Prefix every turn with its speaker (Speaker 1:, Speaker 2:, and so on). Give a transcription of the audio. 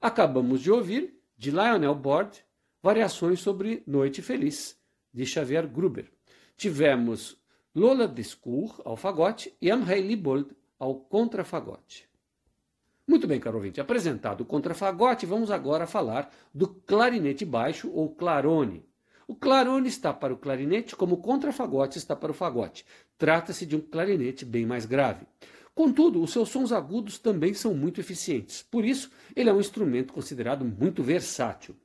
Speaker 1: Acabamos de ouvir, de Lionel Bord, Variações sobre Noite Feliz, de Xavier Gruber. Tivemos Lola Descour ao fagote e Amrei Libold ao contrafagote. Muito bem, caro ouvinte, apresentado o contrafagote, vamos agora falar do clarinete baixo ou clarone. O clarone está para o clarinete como o contrafagote está para o fagote. Trata-se de um clarinete bem mais grave. Contudo, os seus sons agudos também são muito eficientes. Por isso, ele é um instrumento considerado muito versátil.